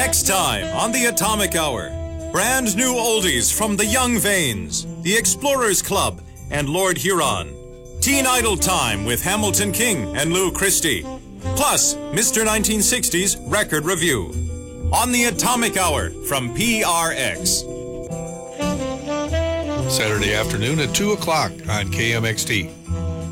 Next time on the Atomic Hour, brand new oldies from the Young Vanes, the Explorers Club, and Lord Huron. Teen Idol Time with Hamilton King and Lou Christie. Plus, Mr. 1960's Record Review. On the Atomic Hour from PRX. Saturday afternoon at 2 o'clock on KMXT.